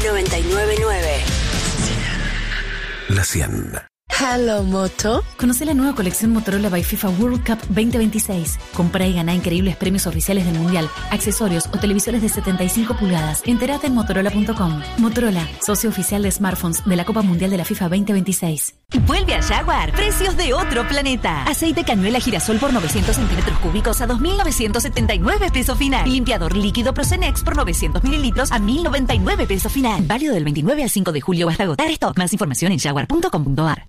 999. La 100. Hello, Moto. Conoce la nueva colección Motorola by FIFA World Cup 2026. Compra y gana increíbles premios oficiales del Mundial, accesorios o televisores de 75 pulgadas. Entérate en Motorola.com. Motorola, socio oficial de smartphones de la Copa Mundial de la FIFA 2026. Vuelve a Jaguar. Precios de otro planeta. Aceite cañuela girasol por 900 centímetros cúbicos a 2.979 pesos final. Limpiador líquido Procenex por 900 mililitros a 1.099 pesos final. Válido del 29 al 5 de julio hasta agotar stock. Más información en jaguar.com.ar.